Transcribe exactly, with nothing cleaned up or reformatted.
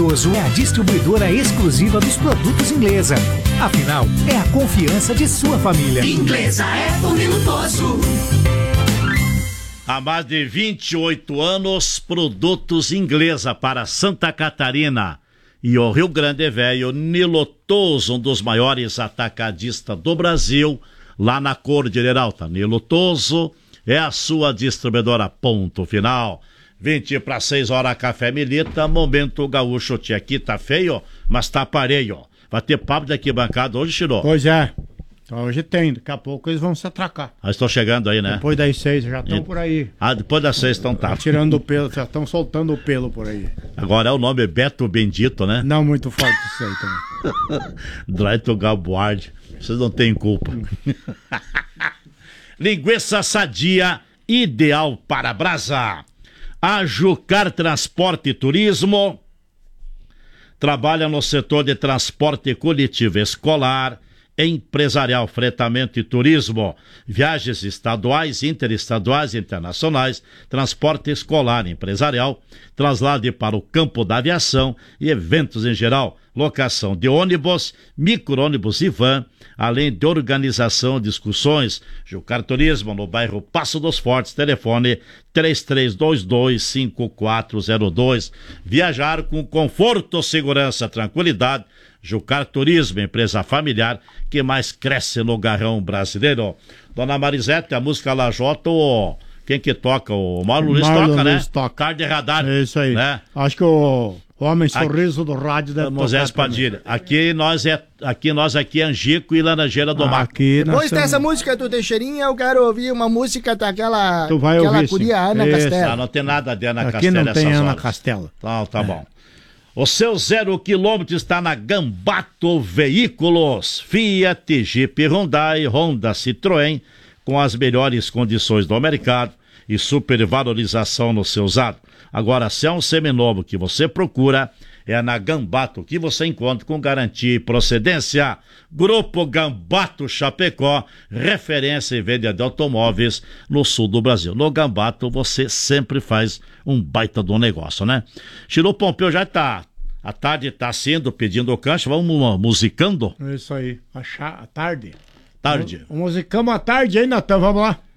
Toso é a distribuidora exclusiva dos produtos Inglesa. Afinal, é a confiança de sua família. Inglesa é Tomilo Toso. Há mais de vinte e oito anos, produtos Inglesa para Santa Catarina e o Rio Grande Velho. Nilo Toso, um dos maiores atacadistas do Brasil, lá na Cordilheira Alta. Nilo Toso é a sua distribuidora, ponto final. vinte para seis horas, Café Milita, Momento Gaúcho. Tia, aqui tá feio, mas tá pareio. Vai ter papo daqui bancada hoje, Chiro? Pois é. Hoje tem, daqui a pouco eles vão se atracar. Ah, estão chegando aí, né? Depois das seis, já estão e... por aí. Ah, depois das seis estão tá. Tirando o pelo, já estão soltando o pelo por aí. Agora é o nome Beto Bendito, né? Não muito forte isso aí também. Draito Gabuard, vocês não têm culpa. Linguiça sadia, ideal para brasa. A Jucar Transporte e Turismo trabalha no setor de transporte coletivo escolar, empresarial, fretamento e turismo, viagens estaduais, interestaduais e internacionais, transporte escolar, empresarial, traslado para o campo da aviação e eventos em geral, locação de ônibus, micro-ônibus e van, além de organização de excursões. Jucar Turismo, no bairro Passo dos Fortes, telefone três três dois dois, cinco quatro zero dois. Viajar com conforto, segurança, tranquilidade. Jucar Turismo, empresa familiar que mais cresce no garrão brasileiro. Dona Marisete, a música Lajota, o... quem que toca? O Marlon Luiz Marlon toca, Luiz né? Toca. Tarde de radar. É isso aí. Né? Acho que o homem sorriso do rádio deve Moisés tocar Padilha. Aqui nós é aqui nós aqui é Angico e Laranjeira do Mar. Aqui nós Depois temos- dessa música do Teixeirinha, eu quero ouvir uma música daquela Tu vai aquela ouvir, sim. curia Ana Isso. Ah, Castela. não tem nada de Ana Aqui Castela não tem essas Ana horas. Castela. Tá, tá bom. O seu zero quilômetro está na Gambato Veículos. Fiat, Jeep, Hyundai, Honda, Citroën, com as melhores condições do mercado e supervalorização no seu usado. Agora, se é um seminovo que você procura, é na Gambato que você encontra com garantia e procedência. Grupo Gambato Chapecó, referência em venda de automóveis no sul do Brasil. No Gambato você sempre faz um baita do negócio, né? Chiro Pompeu já tá, a tarde tá sendo pedindo o cancho, vamos musicando? É isso aí. A, cha- a tarde. Tarde. O, musicamos à tarde aí, Natan, vamos lá.